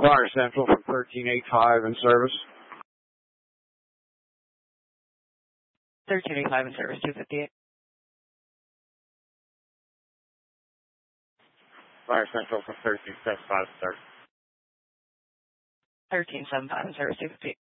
Fire Central from 1385 in service. 1385 in service, 258. Fire Central from 1375 in service. 1375 in service, 258.